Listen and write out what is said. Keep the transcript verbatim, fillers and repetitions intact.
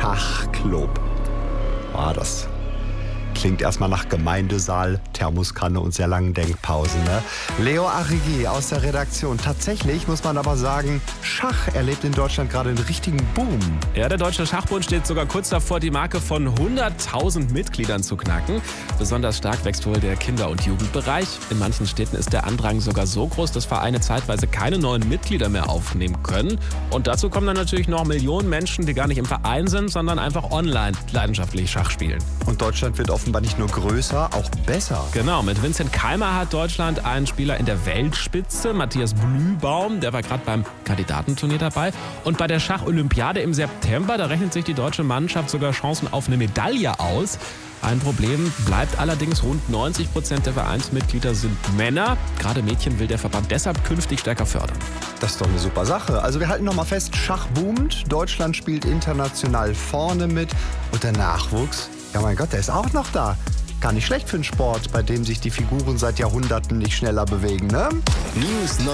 Schachclub. Ah, das klingt erstmal nach Gemeindesaal, Thermoskanne und sehr langen Denkpausen. Ne? Leo Arrighi aus der Redaktion. Tatsächlich muss man aber sagen, Schach erlebt in Deutschland gerade einen richtigen Boom. Ja, der Deutsche Schachbund steht sogar kurz davor, die Marke von hunderttausend Mitgliedern zu knacken. Besonders stark wächst wohl der Kinder- und Jugendbereich. In manchen Städten ist der Andrang sogar so groß, dass Vereine zeitweise keine neuen Mitglieder mehr aufnehmen können. Und dazu kommen dann natürlich noch Millionen Menschen, die gar nicht im Verein sind, sondern einfach online leidenschaftlich Schach spielen. Und Deutschland wird offenbar nicht nur größer, auch besser. Genau, mit Vincent Keimer hat Deutschland einen Spieler in der Weltspitze, Matthias Blühbaum, der war gerade beim Kandidatenturnier dabei. Und bei der Schacholympiade im September, da rechnet sich die deutsche Mannschaft sogar Chancen auf eine Medaille aus. Ein Problem bleibt allerdings, rund neunzig Prozent der Vereinsmitglieder sind Männer. Gerade Mädchen will der Verband deshalb künftig stärker fördern. Das ist doch eine super Sache. Also wir halten noch mal fest, Schach boomt, Deutschland spielt international vorne mit und der Nachwuchs, ja mein Gott, der ist auch noch da. Gar nicht schlecht für einen Sport, bei dem sich die Figuren seit Jahrhunderten nicht schneller bewegen, ne? News